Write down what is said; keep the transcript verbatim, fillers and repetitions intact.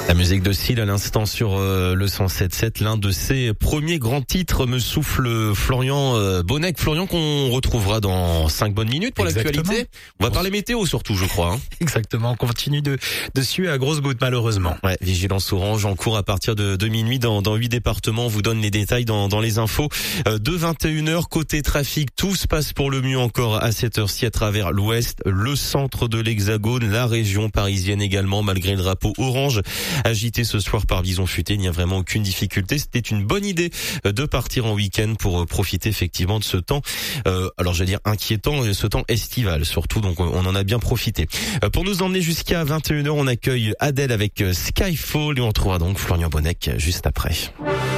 La musique de Seal à l'instant sur euh, le cent sept sept, l'un de ses premiers grands titres me souffle Florian euh, Bonnec. Florian qu'on retrouvera dans cinq bonnes minutes pour Exactement. l'actualité. On va parler météo surtout, je crois. Hein. Exactement, on continue de, de suer à grosses gouttes malheureusement. Ouais, vigilance orange en cours à partir de, de minuit dans, dans huit départements. On vous donne les détails dans, dans les infos. Euh, de vingt et une heures, côté trafic, tout se passe pour le mieux encore à cette heure-ci à travers l'ouest, le centre de l'Hexagone, la région parisienne également, malgré le drapeau orange. Agité ce soir par Bison Futé, il n'y a vraiment aucune difficulté. C'était une bonne idée de partir en week-end pour profiter effectivement de ce temps, euh, alors j'allais dire inquiétant, ce temps estival surtout, donc on en a bien profité. Pour nous emmener jusqu'à vingt et une heures, on accueille Adèle avec Skyfall et on retrouvera donc Florian Bonnec juste après.